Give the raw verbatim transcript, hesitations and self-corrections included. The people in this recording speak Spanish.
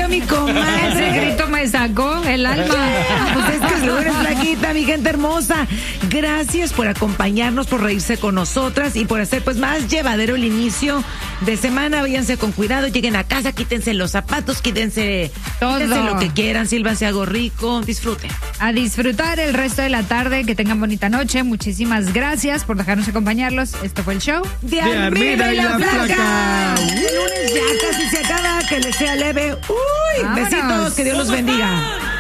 río, mi comadre. Ese grito me sacó el alma. Pues es que es lunes, flaquita, mi gente hermosa. Gracias por acompañarnos, por reírse con nosotras y por hacer pues más llevadero el inicio de semana. Váyanse con cuidado, lleguen a casa, quítense los zapatos, quítense, Todo. quítense lo que quieran, sírvanse algo rico, disfruten. A disfrutar el resto de la tarde, que tengan bonita noche. Muchísimas gracias por dejarnos acompañarlos. Esto fue el show de Armida y la Flaca. El lunes ya casi se acaba, que les sea leve. Uy, Vámonos. besitos, que Dios los bendiga.